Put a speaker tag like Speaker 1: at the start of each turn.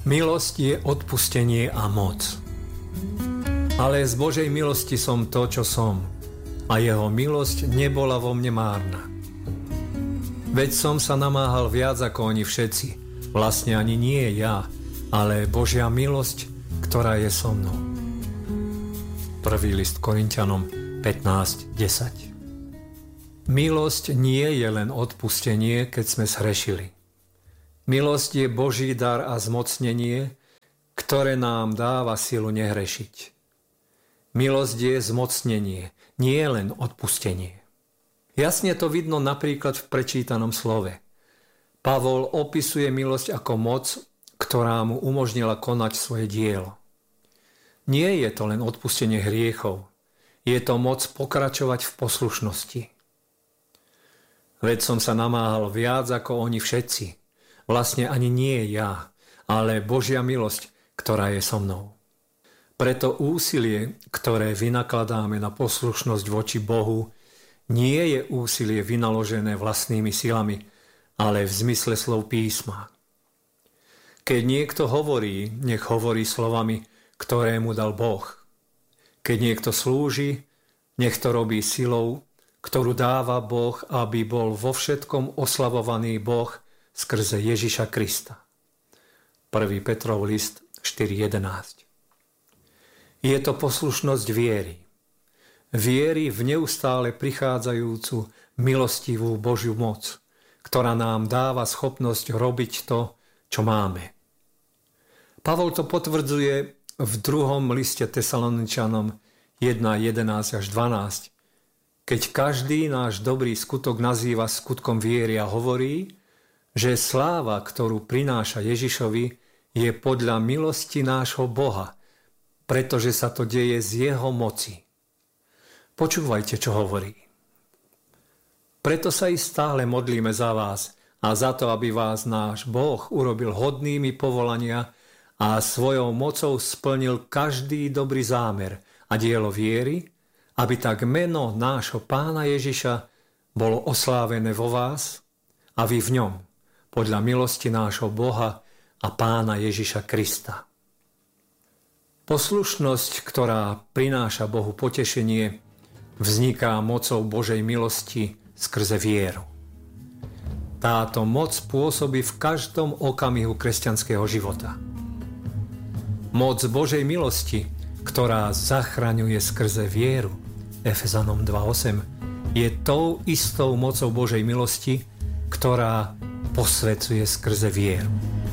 Speaker 1: Milosť je odpustenie a moc. Ale z Božej milosti som to, čo som, a jeho milosť nebola vo mne márna. Veď som sa namáhal viac ako oni všetci, vlastne ani nie ja, ale Božia milosť, ktorá je so mnou. 1. list Korinťanom 15:10. Milosť nie je len odpustenie, keď sme zhrešili. Milosť je Boží dar a zmocnenie, ktoré nám dáva silu nehrešiť. Milosť je zmocnenie, nie len odpustenie. Jasne to vidno napríklad v prečítanom slove. Pavol opisuje milosť ako moc, ktorá mu umožnila konať svoje dielo. Nie je to len odpustenie hriechov, je to moc pokračovať v poslušnosti. Veď som sa namáhal viac ako oni všetci, vlastne ani nie ja, ale Božia milosť, ktorá je so mnou. Preto úsilie, ktoré vynakladáme na poslušnosť voči Bohu, nie je úsilie vynaložené vlastnými silami, ale v zmysle slov písma. Keď niekto hovorí, nech hovorí slovami, ktoré mu dal Boh. Keď niekto slúži, nech to robí silou, ktorú dáva Boh, aby bol vo všetkom oslavovaný Boh skrze Ježiša Krista. 1. Petrov list 4:11. Je to poslušnosť viery. Viery v neustále prichádzajúcu milostivú Božiu moc, ktorá nám dáva schopnosť robiť to, čo máme. Pavol to potvrdzuje v 2. liste Tesaloničanom 1:11-12, keď každý náš dobrý skutok nazýva skutkom viery a hovorí, že sláva, ktorú prináša Ježišovi, je podľa milosti nášho Boha, pretože sa to deje z jeho moci. Počúvajte, čo hovorí. Preto sa i stále modlíme za vás a za to, aby vás náš Boh urobil hodnými povolania a svojou mocou splnil každý dobrý zámer a dielo viery, aby tak meno nášho Pána Ježiša bolo oslávené vo vás a vy v ňom, podľa milosti nášho Boha a Pána Ježiša Krista. Poslušnosť, ktorá prináša Bohu potešenie, vzniká mocou Božej milosti skrze vieru. Táto moc pôsobí v každom okamihu kresťanského života. Moc Božej milosti, ktorá zachraňuje skrze vieru, Efezanom 2:8, je tou istou mocou Božej milosti, ktorá posvecuje skrze vieru.